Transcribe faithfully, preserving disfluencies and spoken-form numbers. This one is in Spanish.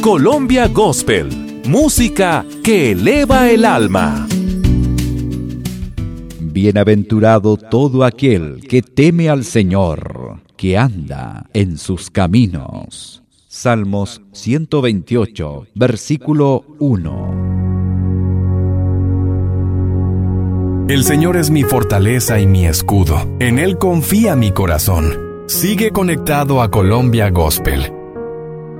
Colombia Gospel, música que eleva el alma. Bienaventurado todo aquel que teme al Señor, que anda en sus caminos. Salmos ciento veintiocho, versículo uno. El Señor es mi fortaleza y mi escudo. En Él confía mi corazón. Sigue conectado a Colombia Gospel.